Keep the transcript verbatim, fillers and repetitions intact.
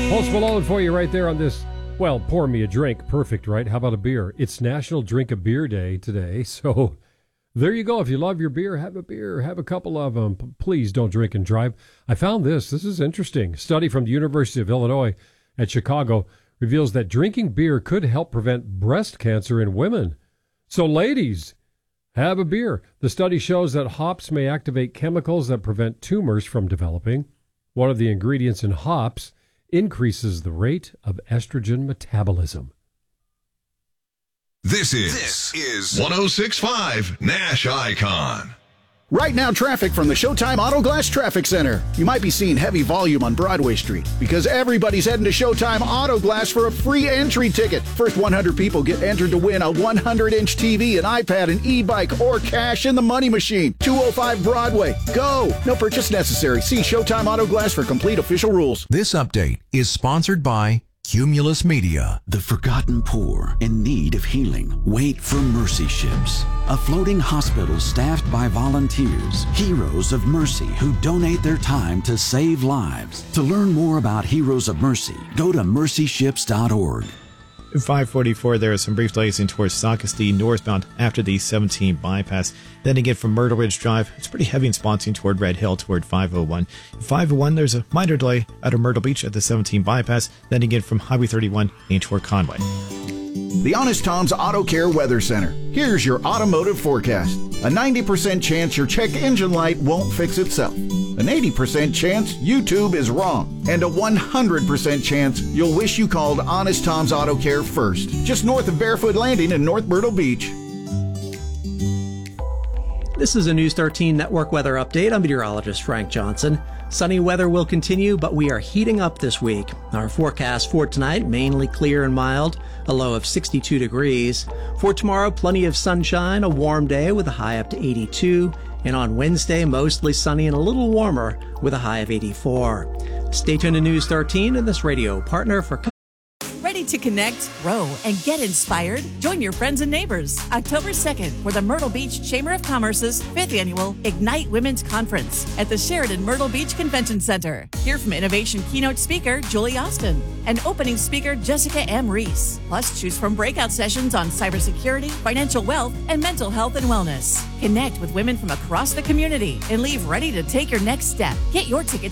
Post Malone for you right there on this. Well, pour me a drink. Perfect, right? How about a beer? It's National Drink a Beer Day today, so there you go. If you love your beer, have a beer. Have a couple of them. Please don't drink and drive. I found this. This is interesting. A study from the University of Illinois at Chicago reveals that drinking beer could help prevent breast cancer in women. So, ladies, have a beer. The study shows that hops may activate chemicals that prevent tumors from developing. One of the ingredients in hops increases the rate of estrogen metabolism. This is, this is one oh six point five Nash Icon. Right now, traffic from the Showtime Auto Glass Traffic Center. You might be seeing heavy volume on Broadway Street because everybody's heading to Showtime Auto Glass for a free entry ticket. First one hundred people get entered to win a one hundred inch T V, an iPad, an e-bike, or cash in the money machine. two oh five Broadway. Go! No purchase necessary. See Showtime Auto Glass for complete official rules. This update is sponsored by Cumulus Media. The forgotten poor in need of healing wait for Mercy Ships, a floating hospital staffed by volunteers, heroes of mercy who donate their time to save lives. To learn more about Heroes of Mercy, go to mercy ships dot org. five forty-four, there are some brief delays in towards Socastee northbound after the seventeen bypass. Then again from Myrtle Ridge Drive, it's pretty heavy in sponsing toward Red Hill toward five oh one. five oh one, there's a minor delay out of Myrtle Beach at the seventeen bypass. Then again from Highway thirty-one in toward Conway. The Honest Tom's Auto Care Weather Center. Here's your automotive forecast. A ninety percent chance your check engine light won't fix itself. An eighty percent chance YouTube is wrong. And a one hundred percent chance you'll wish you called Honest Tom's Auto Care first. Just north of Barefoot Landing in North Myrtle Beach. This is a News thirteen Network weather update. I'm meteorologist Frank Johnson. Sunny weather will continue, but we are heating up this week. Our forecast for tonight, mainly clear and mild, a low of sixty-two degrees. For tomorrow, plenty of sunshine, a warm day with a high up to eighty-two. And on Wednesday, mostly sunny and a little warmer with a high of eighty-four. Stay tuned to News thirteen and this radio partner for... Ready to connect, grow, and get inspired? Join your friends and neighbors October second for the Myrtle Beach Chamber of Commerce's fifth Annual Ignite Women's Conference at the Sheridan Myrtle Beach Convention Center. Hear from innovation keynote speaker Julie Austin and opening speaker Jessica M. Reese. Plus, choose from breakout sessions on cybersecurity, financial wealth, and mental health and wellness. Connect with women from across the community and leave ready to take your next step. Get your tickets